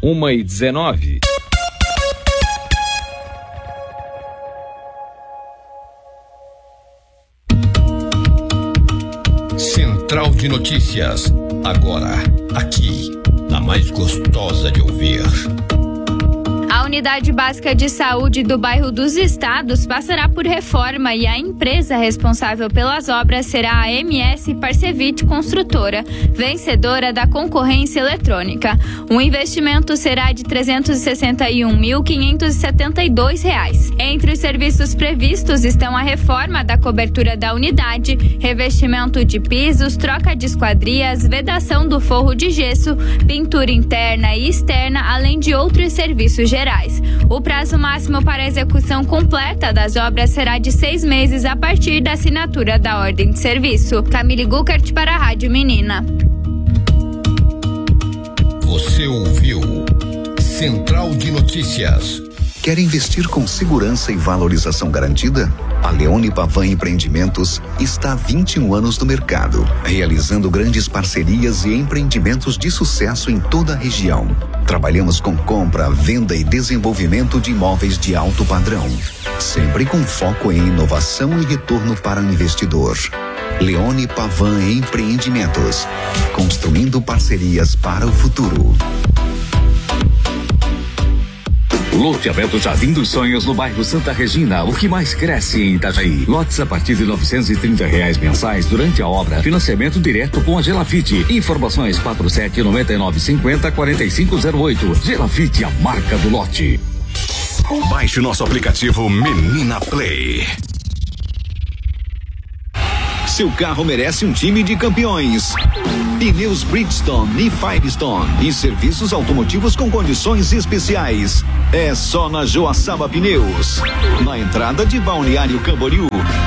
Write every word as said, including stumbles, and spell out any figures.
uma e dezenove. Central de Notícias, agora, aqui, na mais gostosa de ouvir. A unidade básica de saúde do bairro dos Estados passará por reforma e a empresa responsável pelas obras será a M S Parcevit Construtora, vencedora da concorrência eletrônica. O investimento será de trezentos e sessenta e um mil, quinhentos e setenta e dois reais. Entre os serviços previstos estão a reforma da cobertura da unidade, revestimento de pisos, troca de esquadrias, vedação do forro de gesso, pintura interna e externa, além de outros serviços gerais. O prazo máximo para a execução completa das obras será de seis meses a partir da assinatura da ordem de serviço. Camille Guckert para a Rádio Menina. Você ouviu Central de Notícias. Quer investir com segurança e valorização garantida? A Leone Pavan Empreendimentos está há vinte e um anos no mercado, realizando grandes parcerias e empreendimentos de sucesso em toda a região. Trabalhamos com compra, venda e desenvolvimento de imóveis de alto padrão, sempre com foco em inovação e retorno para o investidor. Leone Pavan Empreendimentos, construindo parcerias para o futuro. Loteamento Jardim dos Sonhos no bairro Santa Regina, o que mais cresce em Itajaí. Lotes a partir de novecentos e trinta reais mensais durante a obra. Financiamento direto com a Gelafite. Informações quatro sete nove nove cinco zero quatro cinco zero oito. Gelafite, a marca do lote. Baixe nosso aplicativo Menina Play. Seu carro merece um time de campeões. Pneus Bridgestone e Firestone e serviços automotivos com condições especiais. É só na Joaçaba Pneus. Na entrada de Balneário Camboriú,